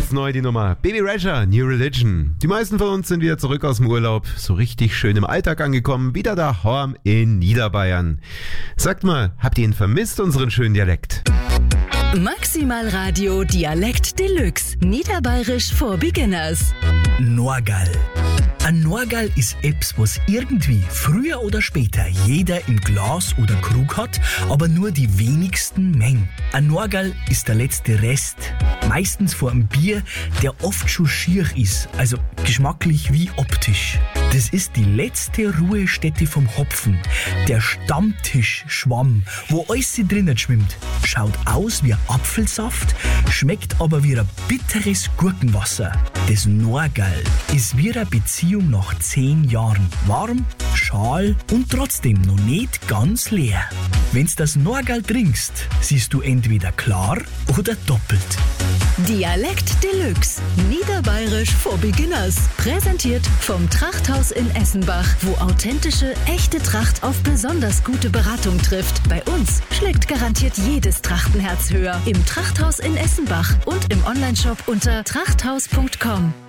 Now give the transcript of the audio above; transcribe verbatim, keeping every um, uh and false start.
Ganz neu die Nummer. Baby Rexha, New Religion. Die meisten von uns sind wieder zurück aus dem Urlaub. So richtig schön im Alltag angekommen. Wieder daheim in Niederbayern. Sagt mal, habt ihr ihn vermisst, unseren schönen Dialekt? Maximal Radio Dialekt Deluxe. Niederbayerisch for Beginners. Norgal. Ein Norgal ist etwas, was irgendwie früher oder später jeder im Glas oder Krug hat, aber nur die wenigsten Mengen. Ein Norgal ist der letzte Rest, meistens vor einem Bier, der oft schon schier ist, also geschmacklich wie optisch. Das ist die letzte Ruhestätte vom Hopfen, der Stammtischschwamm, wo alles drinnen schwimmt. Schaut aus wie Apfelsaft, schmeckt aber wie ein bitteres Gurkenwasser. Das Norgal ist wie eine Beziehung nach zehn Jahren. Warm, schal und trotzdem noch nicht ganz leer. Wenn's das Norgal trinkst, siehst du entweder klar oder doppelt. Dialekt Deluxe. Niederbayerisch for Beginners. Präsentiert vom Trachthaus in Essenbach, wo authentische, echte Tracht auf besonders gute Beratung trifft. Bei uns schlägt garantiert jedes Trachtenherz höher. Im Trachthaus in Essenbach und im Onlineshop unter trachthaus punkt com.